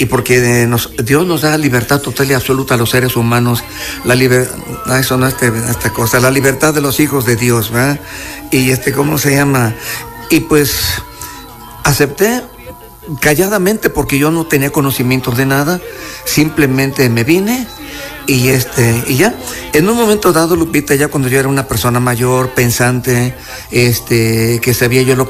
y porque Dios nos da libertad total y absoluta a los seres humanos, la libertad, eso no esta cosa, la libertad de los hijos de Dios, ¿verdad? Y ¿cómo se llama? Y pues acepté calladamente porque yo no tenía conocimiento de nada, simplemente me vine y ya, en un momento dado, Lupita, ya cuando yo era una persona mayor, pensante, que sabía yo lo que